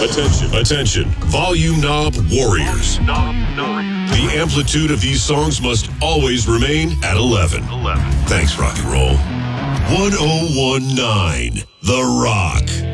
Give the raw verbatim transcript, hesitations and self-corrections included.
Attention, attention, volume knob warriors. The amplitude of these songs must always remain at eleven. eleven. Thanks, rock and roll. ten nineteen, The Rock.